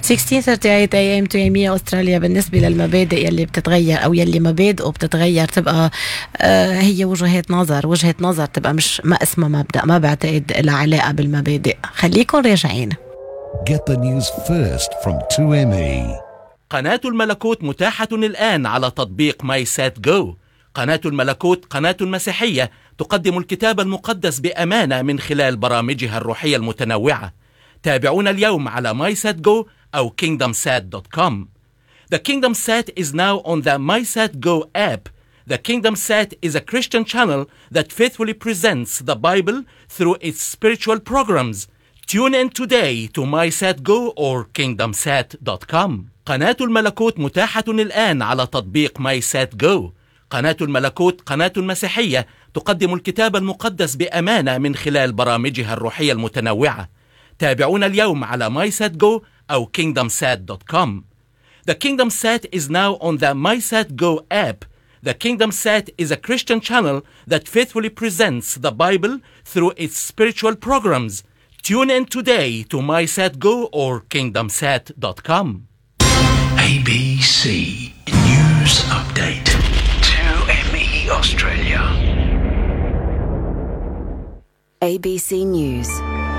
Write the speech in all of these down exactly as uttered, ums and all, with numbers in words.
ستة ثلاثة وثلاثين اي ام تو ام استراليا. بالنسبه للمبادئ يلي بتتغير او يلي مبادئه بتتغير تبقى آه هي وجهات نظر وجهه نظر تبقى مش ما اسمها مبدا، ما بعتقد لها علاقه بالمبادئ. خليكم راجعين. Get the news first from تو إم إي. قناة الملكوت متاحة الآن على تطبيق ماي سات جو. قناة الملكوت قناة مسيحية تقدم الكتاب المقدس بأمانة من خلال برامجها الروحية المتنوعة. تابعونا اليوم على ماي سات جو أو كينغدم سات دوت كوم. The Kingdom Sat is now on the MySatGo app. The Kingdom Sat is a Christian channel that faithfully presents the Bible through its spiritual programs. Tune in today to MySatGo or kingdom sat dot com. قناة الملكوت متاحة الآن على تطبيق ماي سات جو. قناة الملكوت قناة مسيحية تقدم الكتاب المقدس بأمانة من خلال برامجها الروحية المتنوعة. تابعونا اليوم على ماي سات جو أو كينغدم سات دوت كوم. The Kingdom Sat is now on the MySatGo app. The Kingdom Sat is a Christian channel that faithfully presents the Bible through its spiritual programs. Tune in today to MySatGo or kingdom sat dot com. A B C News Update. two M E Australia. A B C News.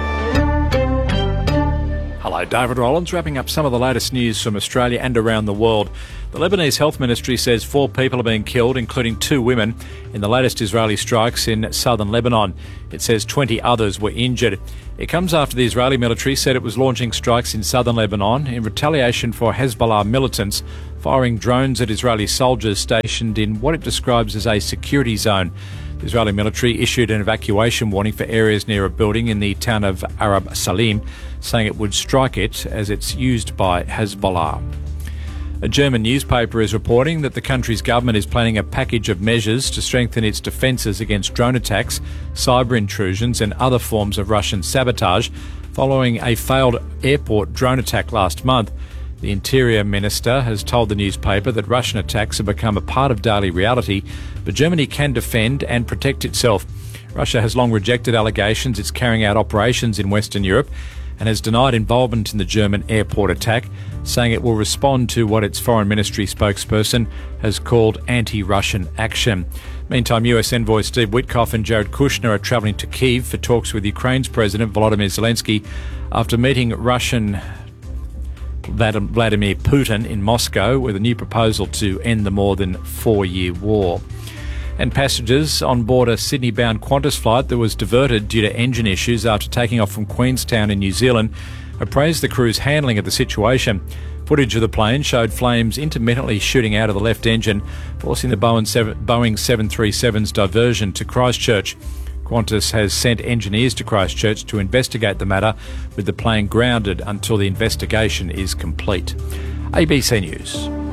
Hello, David Rollins, wrapping up some of the latest news from Australia and around the world. The Lebanese Health Ministry says four people have been killed, including two women, in the latest Israeli strikes in southern Lebanon. It says twenty others were injured. It comes after the Israeli military said it was launching strikes in southern Lebanon in retaliation for Hezbollah militants firing drones at Israeli soldiers stationed in what it describes as a security zone. The Israeli military issued an evacuation warning for areas near a building in the town of Arab Salim, saying it would strike it as it's used by Hezbollah. A German newspaper is reporting that the country's government is planning a package of measures to strengthen its defences against drone attacks, cyber intrusions and other forms of Russian sabotage following a failed airport drone attack last month. The Interior Minister has told the newspaper that Russian attacks have become a part of daily reality, but Germany can defend and protect itself. Russia has long rejected allegations it's carrying out operations in Western Europe and has denied involvement in the German airport attack, saying it will respond to what its Foreign Ministry spokesperson has called anti-Russian action. Meantime, U S envoy Steve Witkoff and Jared Kushner are travelling to Kyiv for talks with Ukraine's President Volodymyr Zelensky after meeting Russian Vladimir Putin in Moscow with a new proposal to end the more than four-year war. And passengers on board a Sydney-bound Qantas flight that was diverted due to engine issues after taking off from Queenstown in New Zealand have praised the crew's handling of the situation. Footage of the plane showed flames intermittently shooting out of the left engine, forcing the Boeing seven thirty-seven's diversion to Christchurch. Qantas has sent engineers to Christchurch to investigate the matter, with the plane grounded until the investigation is complete. A B C News.